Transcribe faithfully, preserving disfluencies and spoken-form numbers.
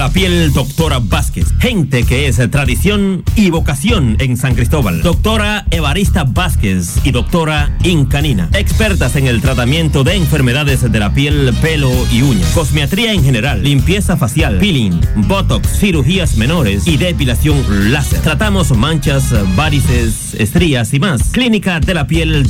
La piel doctora Vázquez. Gente que es tradición y vocación en San Cristóbal. Doctora Evarista Vázquez y doctora Incanina. Expertas en el tratamiento de enfermedades de la piel, pelo y uñas. Cosmetría en general. Limpieza facial. Peeling, botox, cirugías menores y depilación láser. Tratamos manchas, varices, estrías y más. Clínica de la piel